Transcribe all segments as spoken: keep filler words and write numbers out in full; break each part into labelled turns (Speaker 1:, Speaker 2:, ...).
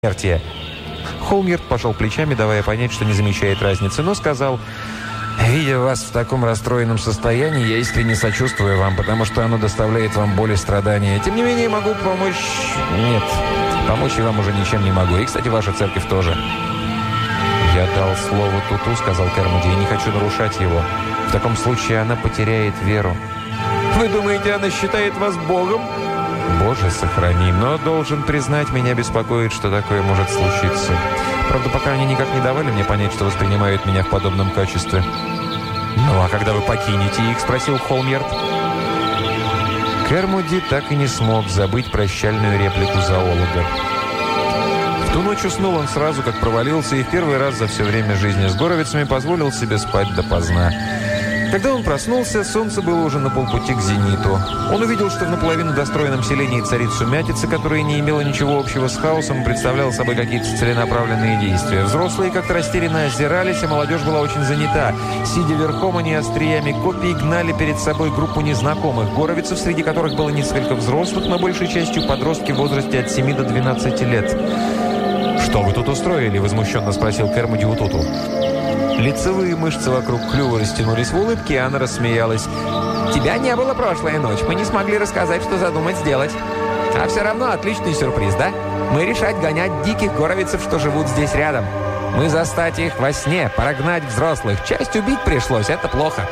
Speaker 1: смерти. Холмьерд пожал плечами, давая понять, что не замечает разницы, но сказал: «Видя вас в таком расстроенном состоянии, я искренне сочувствую вам, потому что оно доставляет вам боль и страдания. Тем не менее, могу помочь... Нет, помочь я вам уже ничем не могу. И, кстати, ваша церковь тоже». «Я дал слово Туту», — сказал Кермоди, — «и не хочу нарушать его. В таком случае она потеряет веру». «Вы думаете, она считает вас Богом?» «Боже, сохрани, но должен признать, меня беспокоит, что такое может случиться. Правда, пока они никак не давали мне понять, что воспринимают меня в подобном качестве». «Ну, а когда вы покинете их?» — спросил Холмьерд. Кермоди так и не смог забыть прощальную реплику зоолога. В ту ночь уснул он сразу, как провалился, и в первый раз за все время жизни с горовицами позволил себе спать допоздна. Когда он проснулся, солнце было уже на полпути к зениту. Он увидел, что в наполовину достроенном селении царит сумятица, которая не имела ничего общего с хаосом и представляла собой какие-то целенаправленные действия. Взрослые как-то растерянно озирались, а молодежь была очень занята. Сидя верхом, они остриями копий гнали перед собой группу незнакомых горовицев, среди которых было несколько взрослых, но большей частью подростки в возрасте от семи до двенадцати лет. «Что вы тут устроили?» – возмущенно спросил Кермоди у Туту. Лицевые мышцы вокруг клюва растянулись в улыбке, и она рассмеялась. «Тебя не было прошлая ночь. Мы не смогли рассказать, что задумать сделать. А все равно отличный сюрприз, да? Мы решать гонять диких горовицев, что живут здесь рядом. Мы застать их во сне, прогнать взрослых. Часть убить пришлось, это плохо».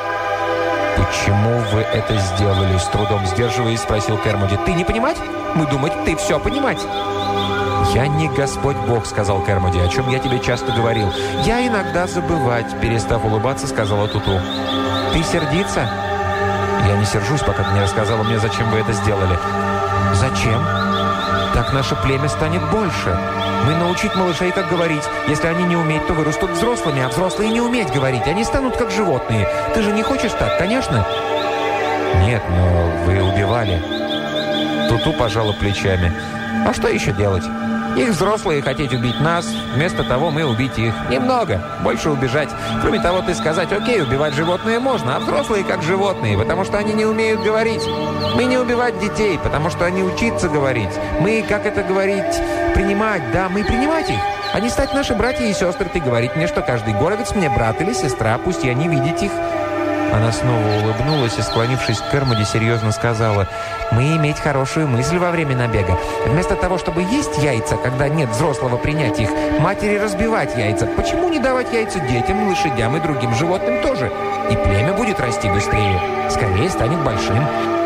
Speaker 1: «Почему вы это сделали?» — с трудом сдерживаясь, спросил Кермоди. «Ты не понимать? Мы думать, ты все понимать». «Я не Господь Бог», — сказал Кермоди, — «о чем я тебе часто говорил. Я иногда забывать», — перестав улыбаться, сказала Туту. «Ты сердиться?» «Я не сержусь, пока ты не рассказала мне, зачем вы это сделали». «Зачем?» «Так наше племя станет больше. Мы научить малышей, как говорить. Если они не умеют, то вырастут взрослыми, а взрослые не уметь говорить. Они станут как животные. Ты же не хочешь так, конечно?» «Нет, но вы убивали». Туту пожала плечами. «А что еще делать? Их взрослые хотеть убить нас, вместо того мы убить их. Немного, больше убежать. Кроме того, ты сказать: окей, убивать животные можно, а взрослые как животные, потому что они не умеют говорить. Мы не убивать детей, потому что они учиться говорить. Мы, как это говорить, принимать, да, мы принимать их. Они стать наши братья и сестры. Ты говорить мне, что каждый горовец мне брат или сестра, пусть я не видеть их». Она снова улыбнулась и, склонившись к Кермоди, серьезно сказала: «Мы иметь хорошую мысль во время набега. Вместо того, чтобы есть яйца, когда нет взрослого принять их, матери разбивать яйца. Почему не давать яйца детям, лошадям и другим животным тоже? И племя будет расти быстрее. Скорее станет большим».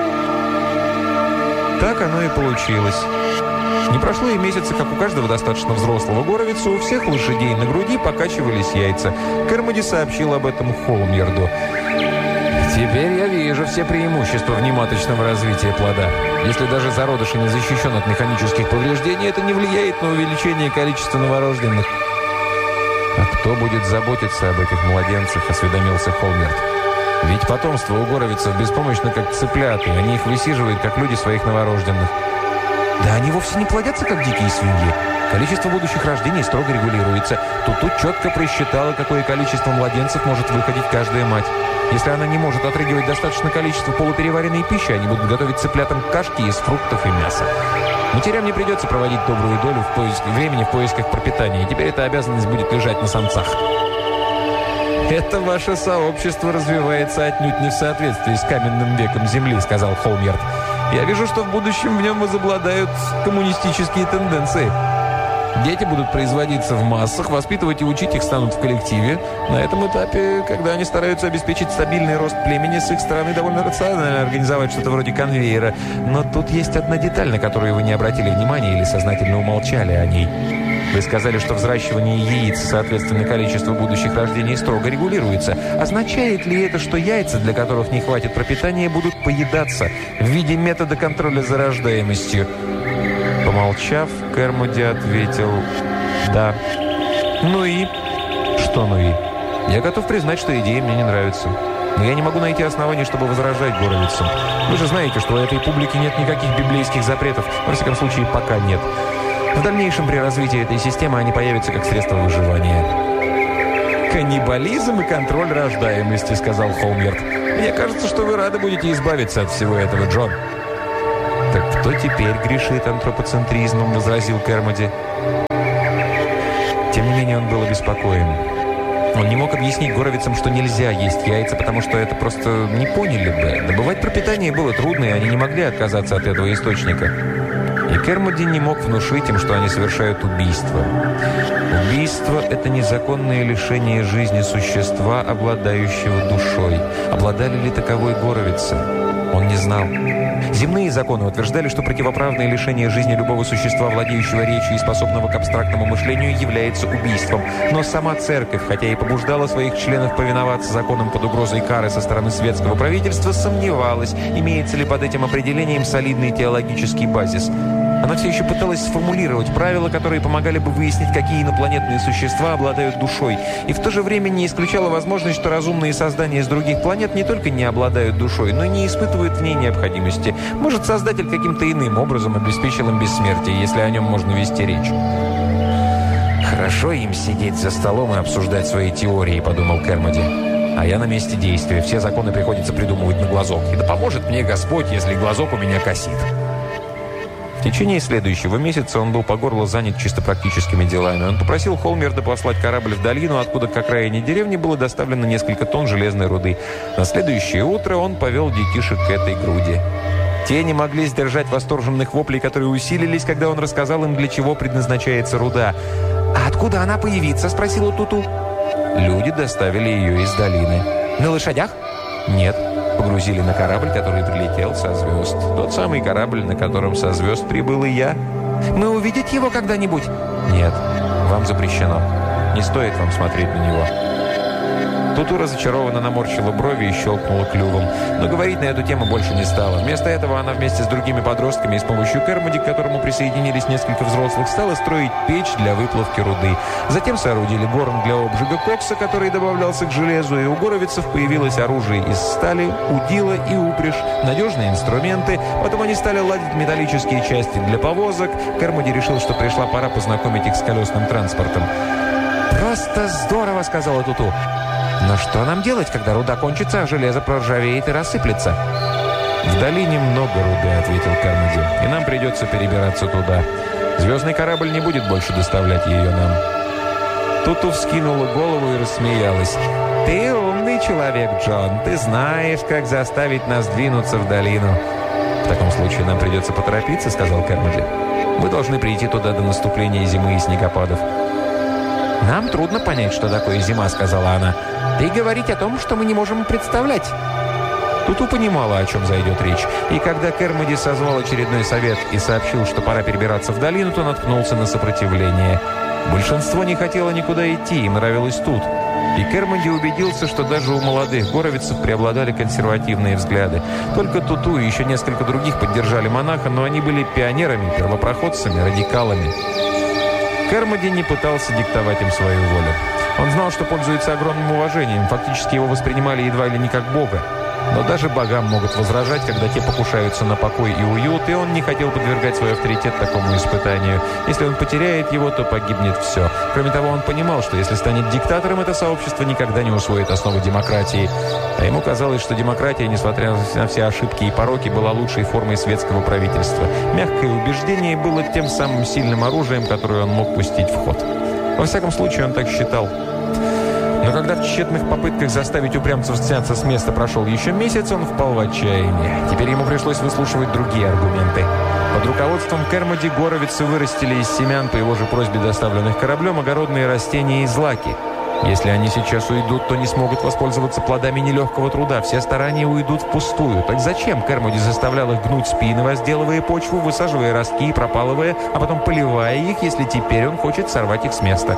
Speaker 1: Так оно и получилось. Не прошло и месяца, как у каждого достаточно взрослого горовица, у всех лошадей на груди покачивались яйца. Кермоди сообщил об этом Холмьерду. «Теперь я вижу все преимущества внематочного развития плода. Если даже зародыш и не защищен от механических повреждений, это не влияет на увеличение количества новорожденных». «А кто будет заботиться об этих младенцах?» – осведомился Холмьерд. «Ведь потомство у горовицев беспомощно, как цыплята, и они их высиживают, как люди своих новорожденных». «Да они вовсе не плодятся, как дикие свиньи. Количество будущих рождений строго регулируется. Тут тут четко просчитала, какое количество младенцев может выходить каждая мать. Если она не может отрыгивать достаточное количество полупереваренной пищи, они будут готовить цыплятам кашки из фруктов и мяса. Матерям не придется проводить добрую долю в поиск... времени в поисках пропитания, и теперь эта обязанность будет лежать на самцах». «Это ваше сообщество развивается отнюдь не в соответствии с каменным веком Земли», — сказал Холмьерд. «Я вижу, что в будущем в нем возобладают коммунистические тенденции. Дети будут производиться в массах, воспитывать и учить их станут в коллективе. На этом этапе, когда они стараются обеспечить стабильный рост племени, с их стороны довольно рационально организовать что-то вроде конвейера. Но тут есть одна деталь, на которую вы не обратили внимания или сознательно умолчали о ней. Вы сказали, что взращивание яиц, соответственно, количество будущих рождений строго регулируется. Означает ли это, что яйца, для которых не хватит пропитания, будут поедаться в виде метода контроля за рождаемостью?» Помолчав, Кермоди ответил: «Да». «Ну и?» «Что «ну и»? Я готов признать, что идея мне не нравится. Но я не могу найти оснований, чтобы возражать горовицам. Вы же знаете, что у этой публики нет никаких библейских запретов. Во всяком случае, пока нет. В дальнейшем при развитии этой системы они появятся как средство выживания». «Каннибализм и контроль рождаемости», — сказал Холмьерд. «Мне кажется, что вы рады будете избавиться от всего этого, Джон». «Так кто теперь грешит антропоцентризмом?» – возразил Кермоди. Тем не менее, он был обеспокоен. Он не мог объяснить горовицам, что нельзя есть яйца, потому что это просто не поняли бы. Добывать пропитание было трудно, и они не могли отказаться от этого источника. И Кермоди не мог внушить им, что они совершают убийство. Убийство – это незаконное лишение жизни существа, обладающего душой. Обладали ли таковой горовицы? Он не знал. Земные законы утверждали, что противоправное лишение жизни любого существа, владеющего речью и способного к абстрактному мышлению, является убийством. Но сама церковь, хотя и побуждала своих членов повиноваться законам под угрозой кары со стороны светского правительства, сомневалась, имеется ли под этим определением солидный теологический базис. Она все еще пыталась сформулировать правила, которые помогали бы выяснить, какие инопланетные существа обладают душой, и в то же время не исключала возможность, что разумные создания с других планет не только не обладают душой, но и не испытывают в ней необходимости. Может, Создатель каким-то иным образом обеспечил им бессмертие, если о нем можно вести речь. «Хорошо им сидеть за столом и обсуждать свои теории», — подумал Кермоди. «А я на месте действия. Все законы приходится придумывать на глазок. И да поможет мне Господь, если глазок у меня косит». В течение следующего месяца он был по горло занят чисто практическими делами. Он попросил Холмерда послать корабль в долину, откуда к окраине деревни было доставлено несколько тонн железной руды. На следующее утро он повел детишек к этой груди. Те не могли сдержать восторженных воплей, которые усилились, когда он рассказал им, для чего предназначается руда. «А откуда она появится?» – спросила Туту. Люди доставили ее из долины. «На лошадях?» «Нет». Погрузили на корабль, который прилетел со звезд. Тот самый корабль, на котором со звезд прибыл и я. «Мы увидеть его когда-нибудь?» «Нет, вам запрещено. Не стоит вам смотреть на него». Туту разочарованно наморщила брови и щелкнула клювом. Но говорить на эту тему больше не стала. Вместо этого она вместе с другими подростками и с помощью Кермоди, к которому присоединились несколько взрослых, стала строить печь для выплавки руды. Затем соорудили горн для обжига кокса, который добавлялся к железу, и у горовицев появилось оружие из стали, удила и упряжь, надежные инструменты. Потом они стали ладить металлические части для повозок. Кермоди решил, что пришла пора познакомить их с колесным транспортом. «Просто здорово!» — сказала Туту. «Но что нам делать, когда руда кончится, а железо проржавеет и рассыплется?» «В долине много руды», — ответил Кермоди, — «и нам придется перебираться туда. Звездный корабль не будет больше доставлять ее нам». Туту вскинула голову и рассмеялась. «Ты умный человек, Джон. Ты знаешь, как заставить нас двинуться в долину». «В таком случае нам придется поторопиться», — сказал Кермоди. «Мы должны прийти туда до наступления зимы и снегопадов». «Нам трудно понять, что такое зима», — сказала она. «Да и говорить о том, что мы не можем представлять». Туту понимала, о чем зайдет речь. И когда Кермоди созвал очередной совет и сообщил, что пора перебираться в долину, то наткнулся на сопротивление. Большинство не хотело никуда идти, им нравилось тут. И Кермоди убедился, что даже у молодых горовицев преобладали консервативные взгляды. Только Туту и еще несколько других поддержали монаха, но они были пионерами, первопроходцами, радикалами. Кермоди не пытался диктовать им свою волю. Он знал, что пользуется огромным уважением, фактически его воспринимали едва ли не как бога. Но даже богам могут возражать, когда те покушаются на покой и уют, и он не хотел подвергать свой авторитет такому испытанию. Если он потеряет его, то погибнет все. Кроме того, он понимал, что если станет диктатором, это сообщество никогда не усвоит основы демократии. А ему казалось, что демократия, несмотря на все ошибки и пороки, была лучшей формой светского правительства. Мягкое убеждение было тем самым сильным оружием, которое он мог пустить в ход. Во всяком случае, он так считал. Но когда в тщетных попытках заставить упрямцев сняться с места прошел еще месяц, он впал в отчаяние. Теперь ему пришлось выслушивать другие аргументы. Под руководством Кермоди горовицы вырастили из семян, по его же просьбе доставленных кораблем, огородные растения и злаки. Если они сейчас уйдут, то не смогут воспользоваться плодами нелегкого труда. Все старания уйдут впустую. Так зачем Кермоди заставлял их гнуть спины, возделывая почву, высаживая ростки и пропалывая, а потом поливая их, если теперь он хочет сорвать их с места?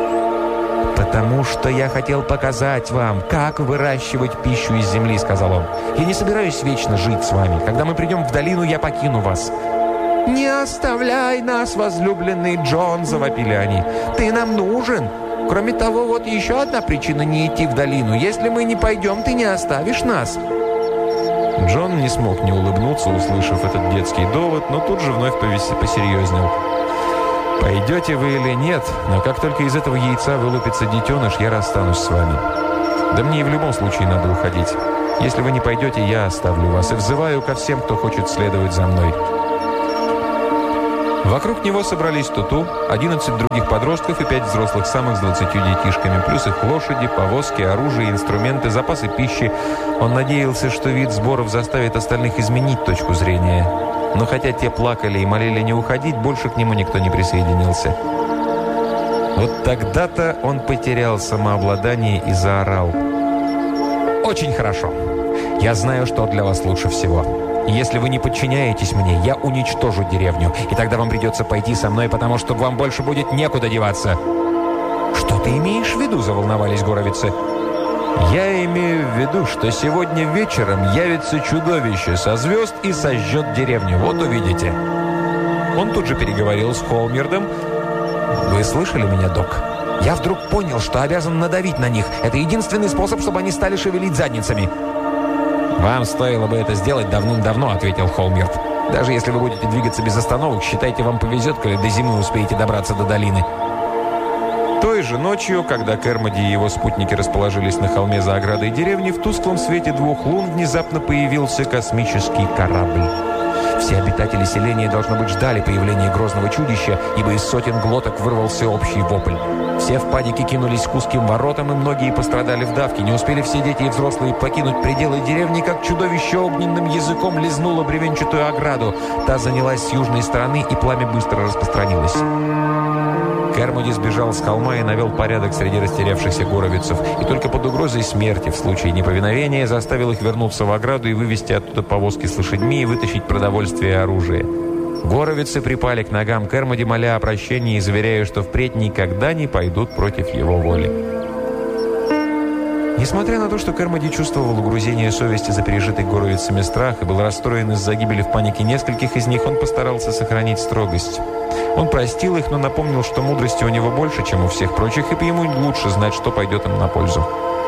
Speaker 1: «Потому что я хотел показать вам, как выращивать пищу из земли», — сказал он. «Я не собираюсь вечно жить с вами. Когда мы придем в долину, я покину вас». «Не оставляй нас, возлюбленный Джон», — завопили они. «Ты нам нужен. Кроме того, вот еще одна причина не идти в долину. Если мы не пойдем, ты не оставишь нас». Джон не смог не улыбнуться, услышав этот детский довод, но тут же вновь посерьезнел. «Пойдете вы или нет, но как только из этого яйца вылупится детеныш, я расстанусь с вами. Да мне и в любом случае надо уходить. Если вы не пойдете, я оставлю вас и взываю ко всем, кто хочет следовать за мной. Вокруг него собрались Туту, одиннадцать других подростков и пять взрослых самок с двадцатью детишками, плюс их лошади, повозки, оружие, инструменты, запасы пищи. Он надеялся, что вид сборов заставит остальных изменить точку зрения. Но хотя те плакали и молили не уходить, больше к нему никто не присоединился. Вот тогда-то он потерял самообладание и заорал. «Очень хорошо. Я знаю, что для вас лучше всего. Если вы не подчиняетесь мне, я уничтожу деревню, и тогда вам придется пойти со мной, потому что вам больше будет некуда деваться». «Что ты имеешь в виду?» – заволновались горовицы. «Я имею в виду, что сегодня вечером явится чудовище со звезд и сожжет деревню. Вот увидите». Он тут же переговорил с Холмердом. «Вы слышали меня, док? Я вдруг понял, что обязан надавить на них. Это единственный способ, чтобы они стали шевелить задницами». «Вам стоило бы это сделать давным-давно», — ответил Холмерд. «Даже если вы будете двигаться без остановок, считайте, вам повезет, коли до зимы успеете добраться до долины». Той же ночью, когда Кермоди и его спутники расположились на холме за оградой деревни, в тусклом свете двух лун внезапно появился космический корабль. Все обитатели селения, должно быть, ждали появления грозного чудища, ибо из сотен глоток вырвался общий вопль. Все в панике кинулись к узким воротам, и многие пострадали в давке. Не успели все дети и взрослые покинуть пределы деревни, как чудовище огненным языком лизнуло бревенчатую ограду. Та занялась с южной стороны, и пламя быстро распространилось. Кермоди сбежал с холма и навел порядок среди растерявшихся горовицев. И только под угрозой смерти в случае неповиновения заставил их вернуться в ограду и вывести оттуда повозки с лошадьми и вытащить продовольствие и оружие. Горовицы припали к ногам Кермоди, моля о прощении и заверяя, что впредь никогда не пойдут против его воли. Несмотря на то, что Кермоди чувствовал угрызение совести за пережитый горовицами страх и был расстроен из-за гибели в панике нескольких из них, он постарался сохранить строгость. Он простил их, но напомнил, что мудрости у него больше, чем у всех прочих, и ему лучше знать, что пойдет им на пользу.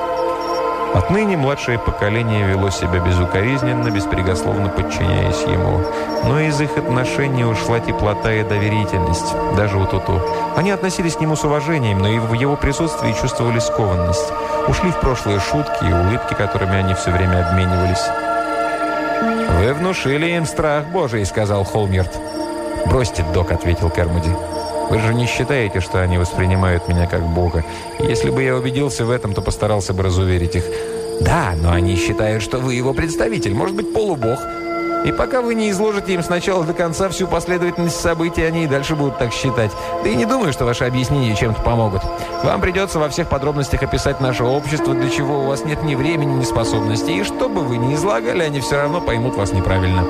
Speaker 1: Отныне младшее поколение вело себя безукоризненно, беспрекословно подчиняясь ему. Но из их отношений ушла теплота и доверительность, даже у Туту. Они относились к нему с уважением, но и в его присутствии чувствовали скованность. Ушли в прошлые шутки и улыбки, которыми они все время обменивались. «Вы внушили им страх Божий», — сказал Холмерд. «Бросьте, док», — ответил Кермоди. «Вы же не считаете, что они воспринимают меня как Бога? Если бы я убедился в этом, то постарался бы разуверить их». «Да, но они считают, что вы его представитель, может быть, полубог. И пока вы не изложите им сначала до конца всю последовательность событий, они и дальше будут так считать. Да и не думаю, что ваши объяснения чем-то помогут. Вам придется во всех подробностях описать наше общество, для чего у вас нет ни времени, ни способностей. И что бы вы ни излагали, они все равно поймут вас неправильно».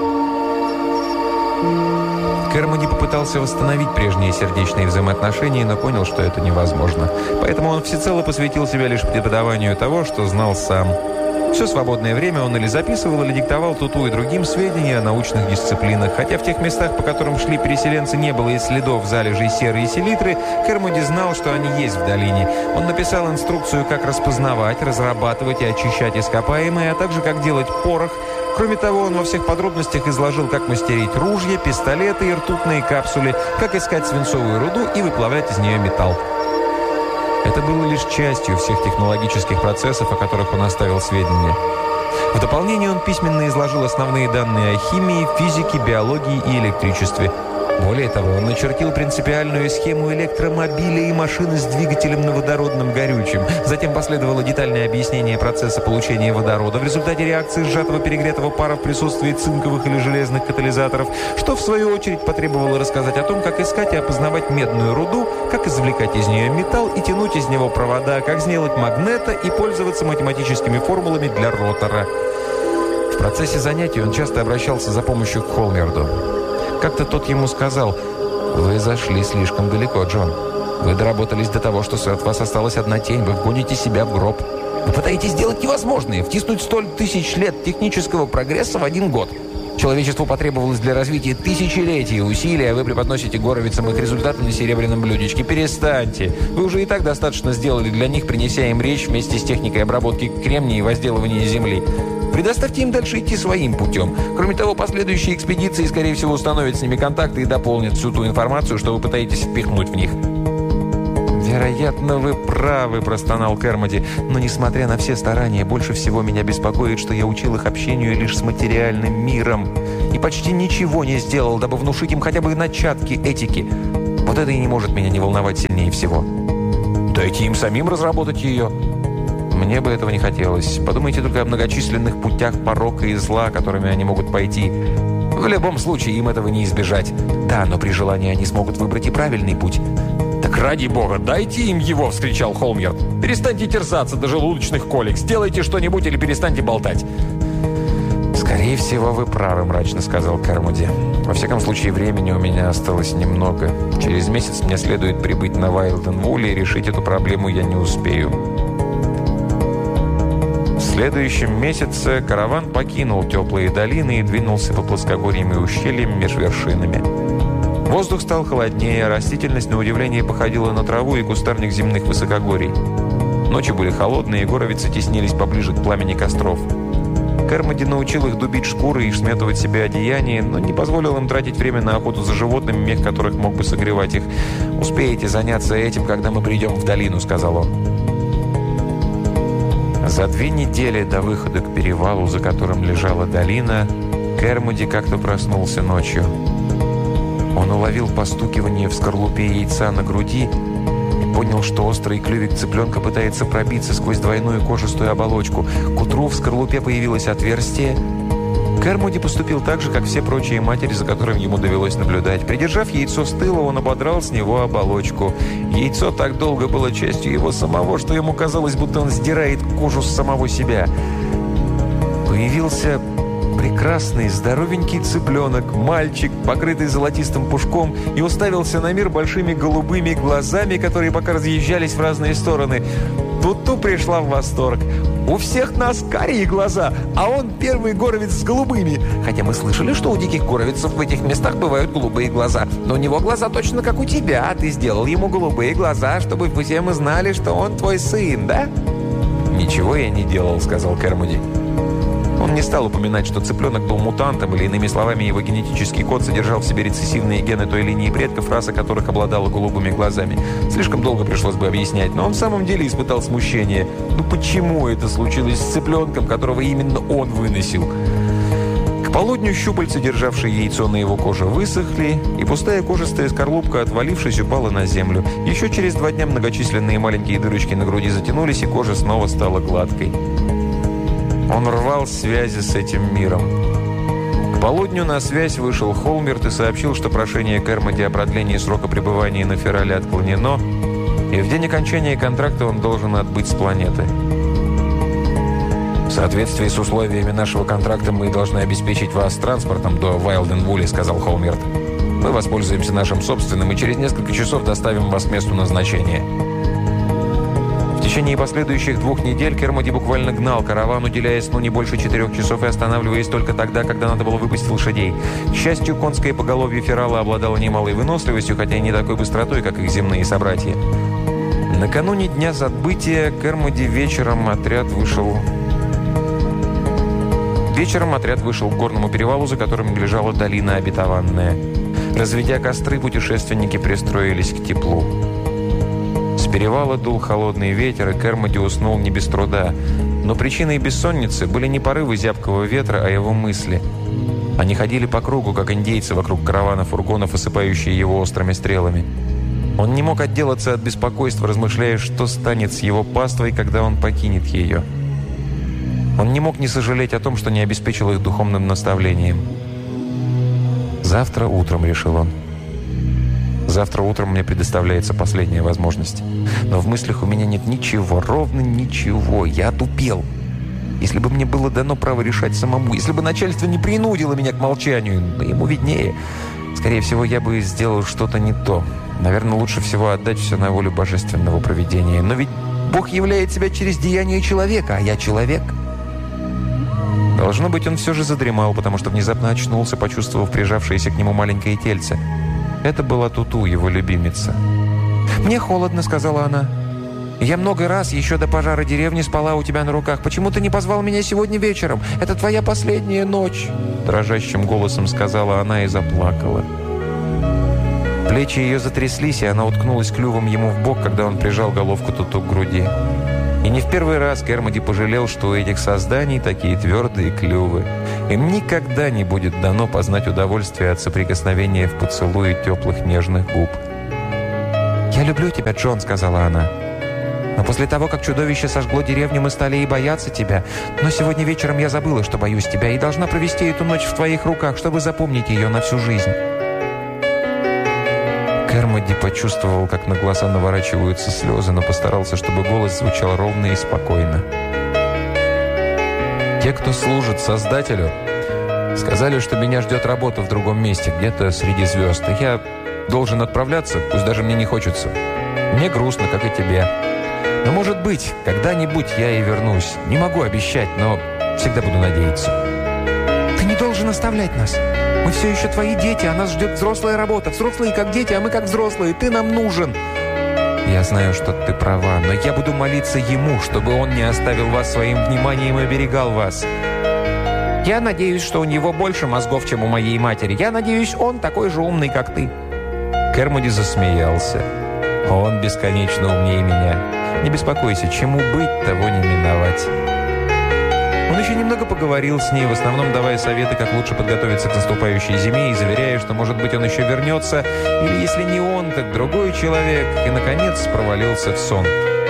Speaker 1: Кермоди попытался восстановить прежние сердечные взаимоотношения, но понял, что это невозможно. Поэтому он всецело посвятил себя лишь преподаванию того, что знал сам. Все свободное время он или записывал, или диктовал Туту и другим сведения о научных дисциплинах. Хотя в тех местах, по которым шли переселенцы, не было и следов залежей серы и селитры, Кермоди знал, что они есть в долине. Он написал инструкцию, как распознавать, разрабатывать и очищать ископаемые, а также как делать порох. Кроме того, он во всех подробностях изложил, как мастерить ружья, пистолеты и ртутные капсули, как искать свинцовую руду и выплавлять из нее металл. Это было лишь частью всех технологических процессов, о которых он оставил сведения. В дополнение он письменно изложил основные данные о химии, физике, биологии и электричестве. Более того, он начертил принципиальную схему электромобиля и машины с двигателем на водородном горючем. Затем последовало детальное объяснение процесса получения водорода в результате реакции сжатого перегретого пара в присутствии цинковых или железных катализаторов, что в свою очередь потребовало рассказать о том, как искать и опознавать медную руду, как извлекать из нее металл и тянуть из него провода, как сделать магнета и пользоваться математическими формулами для ротора. В процессе занятий он часто обращался за помощью к Холмерду. Как-то тот ему сказал: «Вы зашли слишком далеко, Джон. Вы доработались до того, что от вас осталась одна тень. Вы вгоните себя в гроб. Вы пытаетесь сделать невозможное, втиснуть столь тысяч лет технического прогресса в один год. Человечеству потребовалось для развития тысячелетий усилий, а вы преподносите горовицам их результаты на серебряном блюдечке. Перестаньте. Вы уже и так достаточно сделали для них, принеся им речь вместе с техникой обработки кремния и возделывания земли. Предоставьте им дальше идти своим путем. Кроме того, последующие экспедиции, скорее всего, установят с ними контакты и дополнят всю ту информацию, что вы пытаетесь впихнуть в них». «Вероятно, вы правы», – простонал Кермоди. «Но, несмотря на все старания, больше всего меня беспокоит, что я учил их общению лишь с материальным миром и почти ничего не сделал, дабы внушить им хотя бы начатки этики. Вот это и не может меня не волновать сильнее всего. Дайте им самим разработать ее». Мне бы этого не хотелось. Подумайте только о многочисленных путях порока и зла, которыми они могут пойти. В любом случае, им этого не избежать. Да, но при желании они смогут выбрать и правильный путь. «Так ради бога, дайте им его!» – вскричал Холмьерд. «Перестаньте терзаться до желудочных колик. Сделайте что-нибудь или перестаньте болтать». «Скорее всего, вы правы», – мрачно сказал Кермоди. «Во всяком случае, времени у меня осталось немного. Через месяц мне следует прибыть на Вайлден-Вулли, и решить эту проблему я не успею». В следующем месяце караван покинул теплые долины и двинулся по плоскогорьям и ущельям меж вершинами. Воздух стал холоднее, растительность, на удивление, походила на траву и кустарник земных высокогорий. Ночи были холодные, и горовицы теснились поближе к пламени костров. Кермоди научил их дубить шкуры и сметывать себе одеяние, но не позволил им тратить время на охоту за животными, мех которых мог бы согревать их. «Успеете заняться этим, когда мы придем в долину», — сказал он. За две недели до выхода к перевалу, за которым лежала долина, Кермоди как-то проснулся ночью. Он уловил постукивание в скорлупе яйца на груди и понял, что острый клювик цыпленка пытается пробиться сквозь двойную кожистую оболочку. К утру в скорлупе появилось отверстие. Кермоди поступил так же, как все прочие матери, за которым ему довелось наблюдать. Придержав яйцо с тыла, он ободрал с него оболочку. Яйцо так долго было частью его самого, что ему казалось, будто он сдирает кожу с самого себя. Появился прекрасный, здоровенький цыпленок, мальчик, покрытый золотистым пушком, и уставился на мир большими голубыми глазами, которые пока разъезжались в разные стороны. Туту пришла в восторг. «У всех нас карие глаза, а он первый горовец с голубыми. Хотя мы слышали, что у диких горовицев в этих местах бывают голубые глаза. Но у него глаза точно как у тебя. Ты сделал ему голубые глаза, чтобы все мы знали, что он твой сын, да?» «Ничего я не делал», — сказал Кермоди. Он не стал упоминать, что цыпленок был мутантом, или, иными словами, его генетический код содержал в себе рецессивные гены той линии предков, раса которых обладала голубыми глазами. Слишком долго пришлось бы объяснять, но он в самом деле испытал смущение. Ну почему это случилось с цыпленком, которого именно он выносил? К полудню щупальца, державшие яйцо на его коже, высохли, и пустая кожистая скорлупка, отвалившись, упала на землю. Еще через два дня многочисленные маленькие дырочки на груди затянулись, и кожа снова стала гладкой. Он рвал связи с этим миром. К полудню на связь вышел Холмьерд и сообщил, что прошение Кермоди о продлении срока пребывания на Ферале отклонено, и в день окончания контракта он должен отбыть с планеты. «В соответствии с условиями нашего контракта мы должны обеспечить вас транспортом до Вайлден-Вулли», — сказал Холмьерд. «Мы воспользуемся нашим собственным и через несколько часов доставим вас к месту назначения». В течение последующих двух недель Кермоди буквально гнал караван, уделяя сну не больше четырех часов и останавливаясь только тогда, когда надо было выпустить лошадей. К счастью, конское поголовье Ферала обладало немалой выносливостью, хотя и не такой быстротой, как их земные собратья. Накануне дня отбытия Кермоди вечером отряд вышел... Вечером отряд вышел к горному перевалу, за которым лежала долина обетованная. Разведя костры, путешественники пристроились к теплу. С перевала дул холодный ветер, и Кермоди уснул не без труда. Но причиной бессонницы были не порывы зябкого ветра, а его мысли. Они ходили по кругу, как индейцы вокруг каравана фургонов, осыпающие его острыми стрелами. Он не мог отделаться от беспокойства, размышляя, что станет с его паствой, когда он покинет ее. Он не мог не сожалеть о том, что не обеспечил их духовным наставлением. «Завтра утром», — решил он. «Завтра утром мне предоставляется последняя возможность. Но в мыслях у меня нет ничего, ровно ничего. Я отупел. Если бы мне было дано право решать самому, если бы начальство не принудило меня к молчанию, но ему виднее. Скорее всего, я бы сделал что-то не то. Наверное, лучше всего отдать все на волю божественного провидения. Но ведь Бог являет себя через деяние человека, а я человек». Должно быть, он все же задремал, потому что внезапно очнулся, почувствовав прижавшееся к нему маленькое тельце. Это была Туту, его любимица. «Мне холодно», — сказала она. «Я много раз еще до пожара деревни спала у тебя на руках. Почему ты не позвал меня сегодня вечером? Это твоя последняя ночь», — дрожащим голосом сказала она и заплакала. Плечи ее затряслись, и она уткнулась клювом ему в бок, когда он прижал головку Туту к груди. И не в первый раз Кермоди пожалел, что у этих созданий такие твердые клювы. Им никогда не будет дано познать удовольствие от соприкосновения в поцелуе теплых нежных губ. «Я люблю тебя, Джон», — сказала она. «Но после того, как чудовище сожгло деревню, мы стали и бояться тебя. Но сегодня вечером я забыла, что боюсь тебя, и должна провести эту ночь в твоих руках, чтобы запомнить ее на всю жизнь». Кермоди почувствовал, как на глаза наворачиваются слезы, но постарался, чтобы голос звучал ровно и спокойно. «Те, кто служит Создателю, сказали, что меня ждет работа в другом месте, где-то среди звезд. И я должен отправляться, пусть даже мне не хочется. Мне грустно, как и тебе. Но, может быть, когда-нибудь я и вернусь. Не могу обещать, но всегда буду надеяться». «Ты не должен оставлять нас. Мы все еще твои дети, а нас ждет взрослая работа. Взрослые как дети, а мы как взрослые. Ты нам нужен». «Я знаю, что ты права, но я буду молиться ему, чтобы он не оставил вас своим вниманием и оберегал вас. Я надеюсь, что у него больше мозгов, чем у моей матери. Я надеюсь, он такой же умный, как ты». Кермоди засмеялся. «Он бесконечно умнее меня. Не беспокойся, чему быть, того не миновать». Он еще немного поговорил с ней, в основном давая советы, как лучше подготовиться к наступающей зиме, и заверяя, что, может быть, он еще вернется, или, если не он, так другой человек, и, наконец, провалился в сон.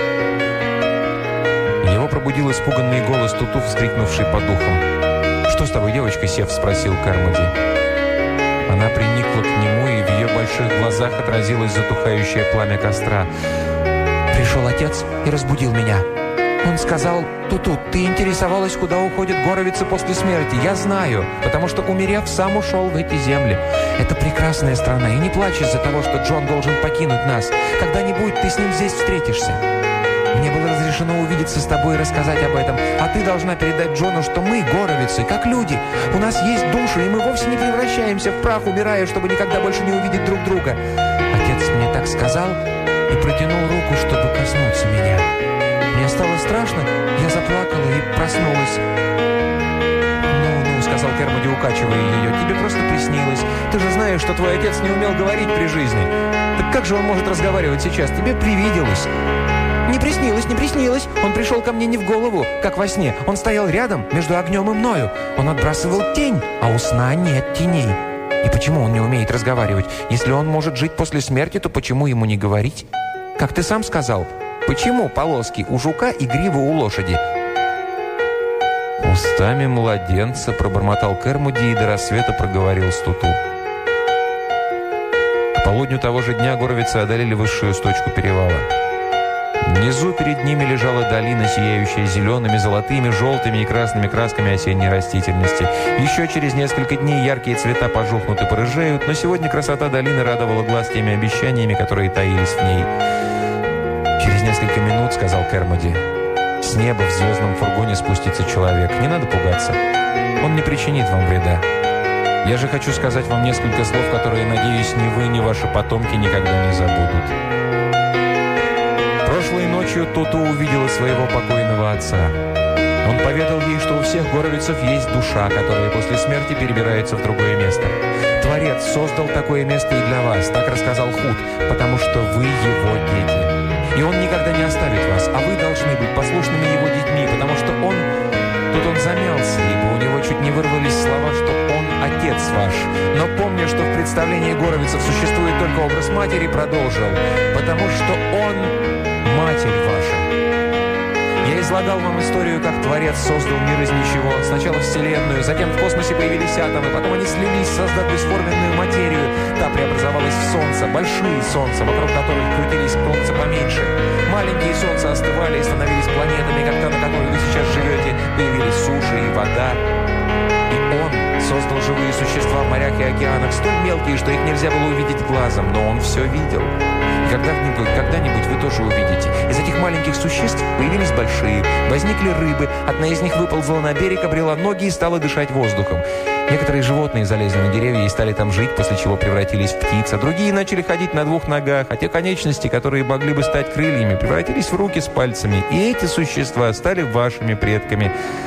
Speaker 1: Его пробудил испуганный голос Туту, вскрикнувший по духам. «Что с тобой, девочка, Сев?» – спросил Кермоди. Она приникла к нему, и в ее больших глазах отразилось затухающее пламя костра. «Пришел отец и разбудил меня. Он сказал: Туту, ты интересовалась, куда уходят горовицы после смерти. Я знаю, потому что, умерев, сам ушел в эти земли. Это прекрасная страна, и не плачь из-за того, что Джон должен покинуть нас. Когда-нибудь ты с ним здесь встретишься. Мне было разрешено увидеться с тобой и рассказать об этом, а ты должна передать Джону, что мы, горовицы, как люди. У нас есть души, и мы вовсе не превращаемся в прах, умирая, чтобы никогда больше не увидеть друг друга. Отец мне так сказал и протянул руку, чтобы коснуться меня. Мне стало страшно, я заплакала и проснулась». «Ну-ну», — сказал Кермоди, укачивая ее, — «тебе просто приснилось. Ты же знаешь, что твой отец не умел говорить при жизни. Так как же он может разговаривать сейчас? Тебе привиделось». «Не приснилось, не приснилось. Он пришел ко мне не в голову, как во сне. Он стоял рядом, между огнем и мною. Он отбрасывал тень, а у сна нет теней. И почему он не умеет разговаривать? Если он может жить после смерти, то почему ему не говорить? Как ты сам сказал, почему полоски у жука и гривы у лошади?» «Устами младенца», — пробормотал Кермоди и до рассвета проговорил с Туту. К полудню того же дня горовицы одолели высшую точку перевала. Внизу перед ними лежала долина, сияющая зелеными, золотыми, желтыми и красными красками осенней растительности. Еще через несколько дней яркие цвета пожухнут и порыжеют, но сегодня красота долины радовала глаз теми обещаниями, которые таились в ней. «Через несколько минут, — сказал Кермоди, — с неба в звездном фургоне спустится человек. Не надо пугаться. Он не причинит вам вреда. Я же хочу сказать вам несколько слов, которые, надеюсь, ни вы, ни ваши потомки никогда не забудут». Прошлой ночью Туту увидела своего покойного отца. Он поведал ей, что у всех горовицев есть душа, которая после смерти перебирается в другое место. Творец создал такое место и для вас, так рассказал Худ, потому что вы его дети. И он никогда не оставит вас, а вы должны быть послушными его детьми, потому что он... Тут он замялся, ибо у него чуть не вырвались слова, что он отец ваш. Но помня, что в представлении горовицев существует только образ матери, продолжил, потому что он... Матерь ваша. Я излагал вам историю, как Творец создал мир из ничего. Сначала Вселенную, затем в космосе появились атомы, потом они слились, создав бесформенную материю. Та преобразовалась в Солнце, большие Солнца, вокруг которых крутились Солнца поменьше. Маленькие Солнца остывали и становились планетами, как та, на которой вы сейчас живете. Появились суши и вода. И Он создал живые существа в морях и океанах, столь мелкие, что их нельзя было увидеть глазом, но Он все видел. Когда-нибудь, когда-нибудь вы тоже увидите. Из этих маленьких существ появились большие. Возникли рыбы. Одна из них выползла на берег, обрела ноги и стала дышать воздухом. Некоторые животные залезли на деревья и стали там жить, после чего превратились в птиц. А другие начали ходить на двух ногах. А те конечности, которые могли бы стать крыльями, превратились в руки с пальцами. И эти существа стали вашими предками.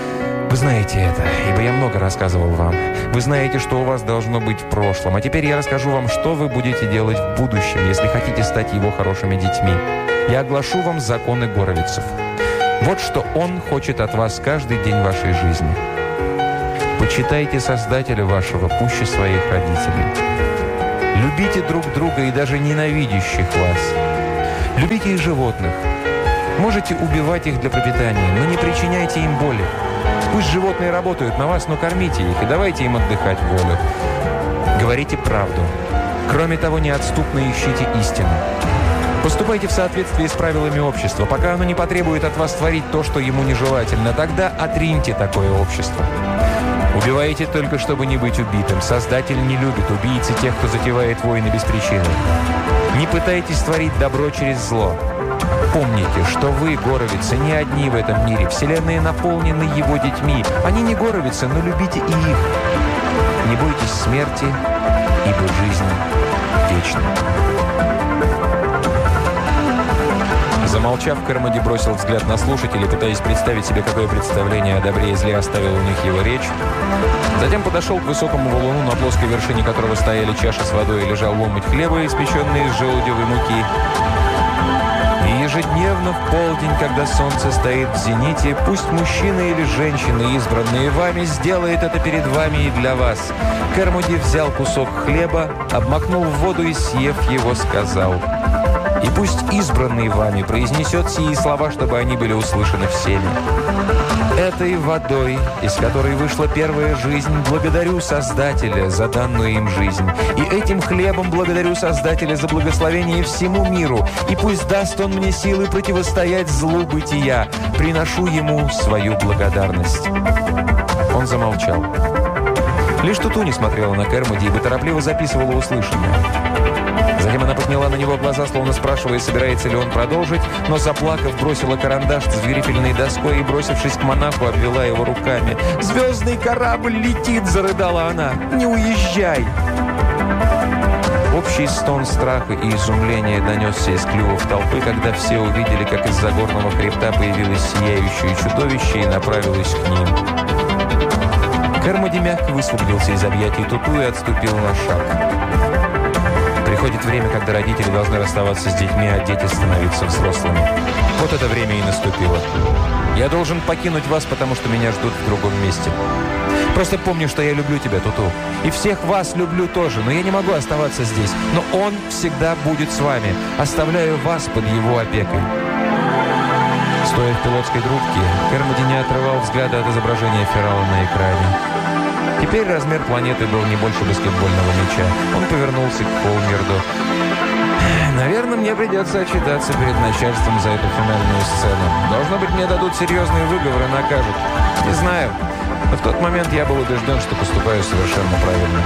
Speaker 1: Вы знаете это, ибо я много рассказывал вам. Вы знаете, что у вас должно быть в прошлом. А теперь я расскажу вам, что вы будете делать в будущем, если хотите стать его хорошими детьми. Я оглашу вам законы горовицев. Вот что он хочет от вас каждый день вашей жизни. Почитайте Создателя вашего пуще своих родителей. Любите друг друга и даже ненавидящих вас. Любите и животных. Можете убивать их для пропитания, но не причиняйте им боли. Пусть животные работают на вас, но кормите их и давайте им отдыхать в волю. Говорите правду. Кроме того, неотступно ищите истину. Поступайте в соответствии с правилами общества, пока оно не потребует от вас творить то, что ему нежелательно. Тогда отриньте такое общество. Убивайте только, чтобы не быть убитым. Создатель не любит убийцы тех, кто затевает войны без причины. Не пытайтесь творить добро через зло. Помните, что вы, горовицы, не одни в этом мире. Вселенная наполнена его детьми. Они не горовицы, но любите и их. Не бойтесь смерти, ибо жизнь вечна. Замолчав, Кермоди бросил взгляд на слушателей, пытаясь представить себе, какое представление о добре и зле оставила у них его речь. Затем подошел к высокому валуну, на плоской вершине которого стояли чаши с водой и лежал ломоть хлеба, испеченный из желудевой муки. И ежедневно в полдень, когда солнце стоит в зените, пусть мужчина или женщина, избранные вами, сделает это перед вами и для вас. Кермоди взял кусок хлеба, обмакнул в воду и, съев его, сказал: «И пусть избранный вами произнесет сии слова, чтобы они были услышаны всеми. Этой водой, из которой вышла первая жизнь, благодарю Создателя за данную им жизнь. И этим хлебом благодарю Создателя за благословение всему миру. И пусть даст он мне силы противостоять злу бытия. Приношу ему свою благодарность». Он замолчал. Лишь Туту не смотрела на Кермоди, ибо торопливо записывала услышанное. Затем она подняла на него глаза, словно спрашивая, собирается ли он продолжить, но, заплакав, бросила карандаш с грифельной доской и, бросившись к монаху, обвела его руками. «Звездный корабль летит!» – зарыдала она. «Не уезжай!» Общий стон страха и изумления донесся из клювов толпы, когда все увидели, как из-за горного хребта появилось сияющее чудовище и направилось к ним. Кермоди мягко высвободился из объятий Туту и отступил на шаг. Приходит время, когда родители должны расставаться с детьми, а дети становиться взрослыми. Вот это время и наступило. Я должен покинуть вас, потому что меня ждут в другом месте. Просто помни, что я люблю тебя, Туту. И всех вас люблю тоже, но я не могу оставаться здесь. Но он всегда будет с вами. Оставляю вас под его опекой. Стоя в пилотской рубке, Кермоди не отрывал взгляда от изображения Феррала на экране. Теперь размер планеты был не больше баскетбольного мяча. Он повернулся к Холмерду. «Наверное, мне придется отчитаться перед начальством за эту финальную сцену. Должно быть, мне дадут серьезный выговор и накажут. Не знаю. Но в тот момент я был убежден, что поступаю совершенно правильно».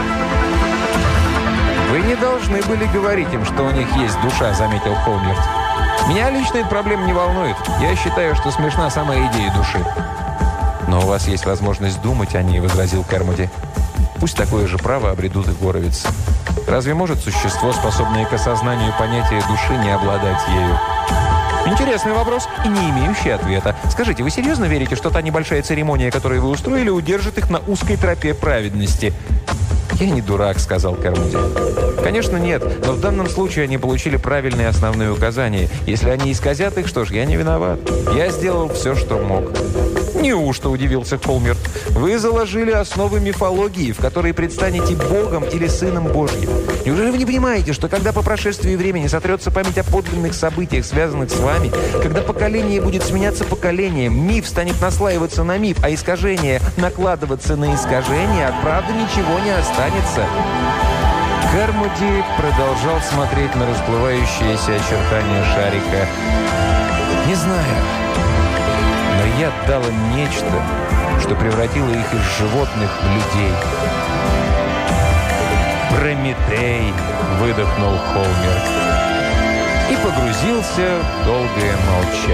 Speaker 1: «Вы не должны были говорить им, что у них есть душа», — заметил Холмерд. «Меня лично эта проблема не волнует. Я считаю, что смешна сама идея души». «Но у вас есть возможность думать о ней», — возразил Кермоди. «Пусть такое же право обретут и горовицы. Разве может существо, способное к осознанию понятия души, не обладать ею?» «Интересный вопрос и не имеющий ответа. Скажите, вы серьезно верите, что та небольшая церемония, которую вы устроили, удержит их на узкой тропе праведности?» «Я не дурак», — сказал Кермоди. «Конечно, нет, но в данном случае они получили правильные основные указания. Если они исказят их, что ж, я не виноват. Я сделал все, что мог». «Неужто?» – удивился Холмерд. «Вы заложили основы мифологии, в которой предстанете Богом или Сыном Божьим. Неужели вы не понимаете, что когда по прошествии времени сотрется память о подлинных событиях, связанных с вами, когда поколение будет сменяться поколением, миф станет наслаиваться на миф, а искажение накладываться на искажение, от правды ничего не останется?» Кермоди продолжал смотреть на расплывающиеся очертания шарика. «Не знаю. Но я дал им нечто, что превратило их из животных в людей». «Прометей!» – выдохнул Холмер и погрузился в долгое молчание.